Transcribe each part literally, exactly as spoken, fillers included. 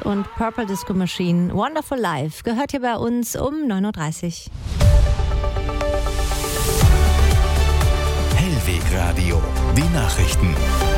und Purple Disco Machine. Wonderful Life gehört hier bei uns um neun Uhr dreißig. Hellweg Radio, die Nachrichten.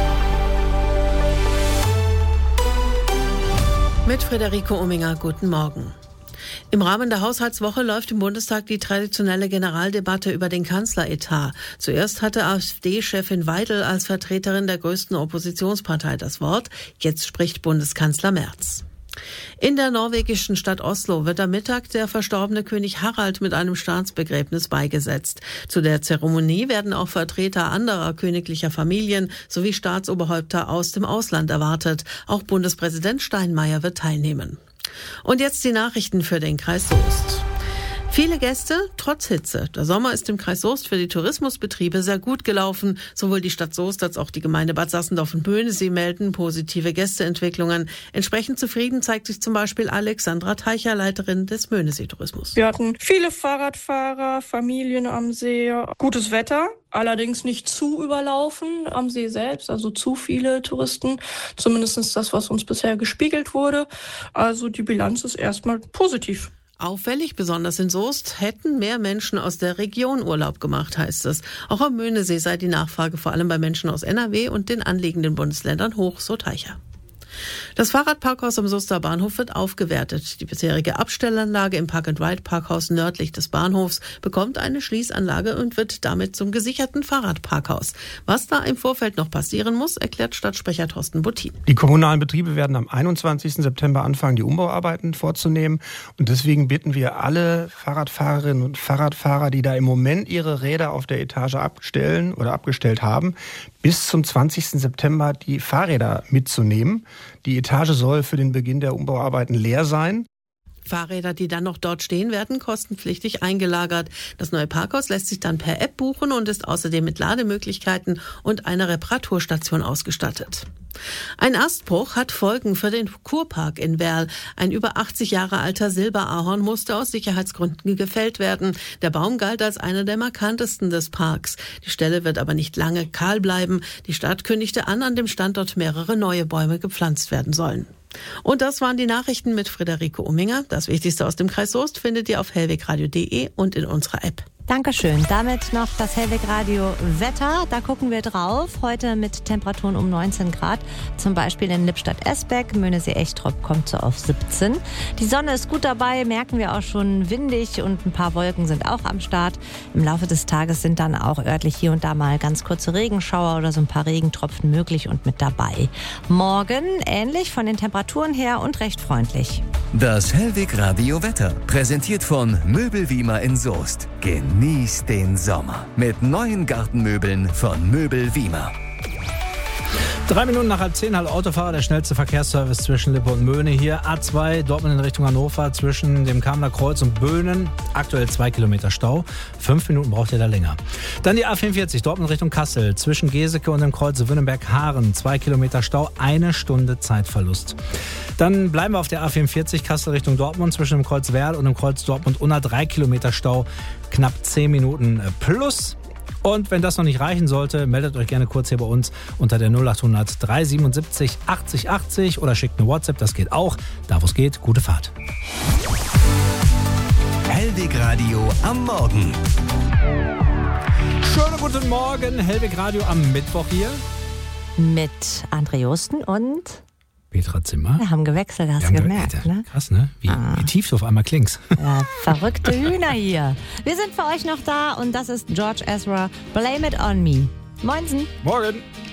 Mit Friederike Ominger, guten Morgen. Im Rahmen der Haushaltswoche läuft im Bundestag die traditionelle Generaldebatte über den Kanzleretat. Zuerst hatte AfD-Chefin Weidel als Vertreterin der größten Oppositionspartei das Wort. Jetzt spricht Bundeskanzler Merz. In der norwegischen Stadt Oslo wird am Mittag der verstorbene König Harald mit einem Staatsbegräbnis beigesetzt. Zu der Zeremonie werden auch Vertreter anderer königlicher Familien sowie Staatsoberhäupter aus dem Ausland erwartet. Auch Bundespräsident Steinmeier wird teilnehmen. Und jetzt die Nachrichten für den Kreis Soest. Viele Gäste, trotz Hitze. Der Sommer ist im Kreis Soest für die Tourismusbetriebe sehr gut gelaufen. Sowohl die Stadt Soest als auch die Gemeinde Bad Sassendorf und Böhnesee melden positive Gästeentwicklungen. Entsprechend zufrieden zeigt sich zum Beispiel Alexandra Teicher, Leiterin des Böhnesee-Tourismus. Wir hatten viele Fahrradfahrer, Familien am See, gutes Wetter. Allerdings nicht zu überlaufen am See selbst, also zu viele Touristen. Zumindest das, was uns bisher gespiegelt wurde. Also die Bilanz ist erstmal positiv. Auffällig, besonders in Soest, hätten mehr Menschen aus der Region Urlaub gemacht, heißt es. Auch am Möhnesee sei die Nachfrage vor allem bei Menschen aus N R W und den anliegenden Bundesländern hoch, so Teicher. Das Fahrradparkhaus am Soester Bahnhof wird aufgewertet. Die bisherige Abstellanlage im Park-and-Ride-Parkhaus nördlich des Bahnhofs bekommt eine Schließanlage und wird damit zum gesicherten Fahrradparkhaus. Was da im Vorfeld noch passieren muss, erklärt Stadtsprecher Thorsten Buttin. Die kommunalen Betriebe werden am einundzwanzigsten September anfangen, die Umbauarbeiten vorzunehmen. Und deswegen bitten wir alle Fahrradfahrerinnen und Fahrradfahrer, die da im Moment ihre Räder auf der Etage abstellen oder abgestellt haben, bis zum zwanzigsten September die Fahrräder mitzunehmen. Die Etage soll für den Beginn der Umbauarbeiten leer sein. Fahrräder, die dann noch dort stehen, werden kostenpflichtig eingelagert. Das neue Parkhaus lässt sich dann per App buchen und ist außerdem mit Lademöglichkeiten und einer Reparaturstation ausgestattet. Ein Astbruch hat Folgen für den Kurpark in Werl. Ein über achtzig Jahre alter Silberahorn musste aus Sicherheitsgründen gefällt werden. Der Baum galt als einer der markantesten des Parks. Die Stelle wird aber nicht lange kahl bleiben. Die Stadt kündigte an, an dem Standort mehrere neue Bäume gepflanzt werden sollen. Und das waren die Nachrichten mit Friederike Ominger. Das Wichtigste aus dem Kreis Soest findet ihr auf hellwegradio punkt de und in unserer App. Dankeschön. Damit noch das Hellweg Radio Wetter. Da gucken wir drauf. Heute mit Temperaturen um neunzehn Grad. Zum Beispiel in Lippstadt-Esbeck. Möhnesee-Echtrop kommt so auf siebzehn. Die Sonne ist gut dabei, merken wir auch schon, windig und ein paar Wolken sind auch am Start. Im Laufe des Tages sind dann auch örtlich hier und da mal ganz kurze Regenschauer oder so ein paar Regentropfen möglich und mit dabei. Morgen ähnlich von den Temperaturen her und recht freundlich. Das Hellweg Radio Wetter, präsentiert von Möbelwiemer in Soest. Genieß den Sommer mit neuen Gartenmöbeln von Möbelwiemer. Drei Minuten nach halb zehn, hallo Autofahrer, der schnellste Verkehrsservice zwischen Lippe und Möhne. Hier A zwei, Dortmund in Richtung Hannover, zwischen dem Kamener Kreuz und Böhnen. Aktuell zwei Kilometer Stau. Fünf Minuten braucht ihr da länger. Dann die A vierundvierzig, Dortmund Richtung Kassel, zwischen Geseke und dem Kreuz Wünnenberg-Haaren. Zwei Kilometer Stau, eine Stunde Zeitverlust. Dann bleiben wir auf der A vierundvierzig, Kassel Richtung Dortmund, zwischen dem Kreuz Werl und dem Kreuz Dortmund-Unna. Drei Kilometer Stau, knapp zehn Minuten plus. Und wenn das noch nicht reichen sollte, meldet euch gerne kurz hier bei uns unter der null achthundert dreihundertsiebenundsiebzig achtzig achtzig oder schickt eine WhatsApp, das geht auch. Da wo es geht, gute Fahrt. Hellweg Radio am Morgen. Schönen guten Morgen, Hellweg Radio am Mittwoch hier. Mit André Osten und Petra Zimmer. Wir haben gewechselt, hast du gemerkt, Alter, ne? Krass, ne? Wie, ah. wie tief du auf einmal klingst. Ja, verrückte Hühner hier. Wir sind für euch noch da und das ist George Ezra, Blame It On Me. Moinsen. Morgen.